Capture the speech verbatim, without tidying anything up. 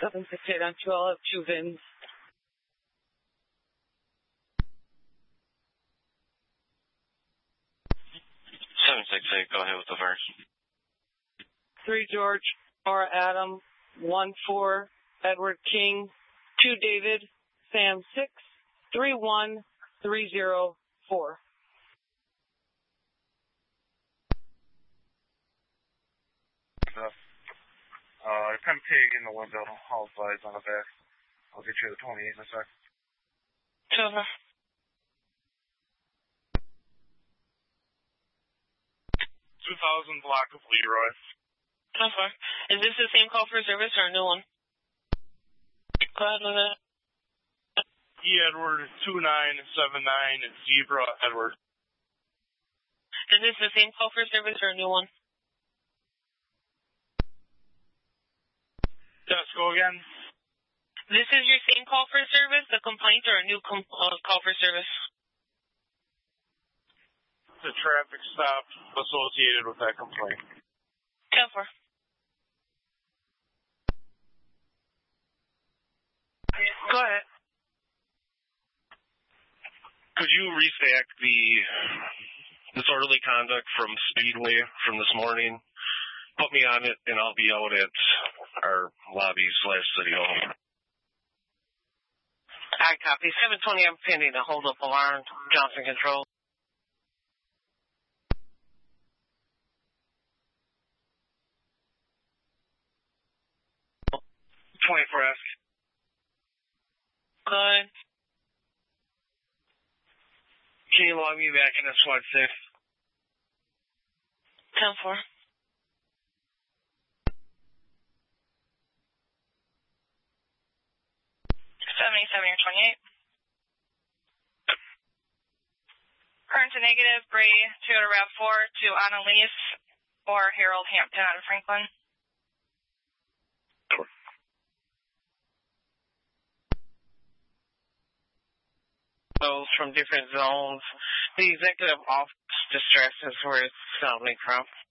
seven six eight on two, I'll have two V I Ns. seven six eight, go ahead with the verse. three George, Nora Adam, one four Edward King, two David, Sam six, three one three zero four. Uh, ten pig in the window, all sides on the back. I'll get you the twenty-eight in a sec. Silver. two thousand block of Leroy. Silver. Is this the same call for service or a new one? Go ahead with it. E. Edward, two nine seven nine, Zebra Edward. Is this the same call for service or a new one? Yes, go again. This is your same call for service, the complaint, or a new com- uh, call for service? The traffic stop associated with that complaint. ten four. Go ahead. Could you restack the disorderly conduct from Speedway from this morning? Put me on it, and I'll be out at our lobby slash city hall. I copy. seven twenty, I'm pending a hold-up alarm. Johnson Control. twenty-four ask. Good. Can you log me back in a SWAT six? ten four. seventy-seven, you're twenty-eight. Current to negative, Gray, Toyota RAV four to Annalise or Harold Hampton out of Franklin. Those from different zones. The executive office distress is where it's coming from.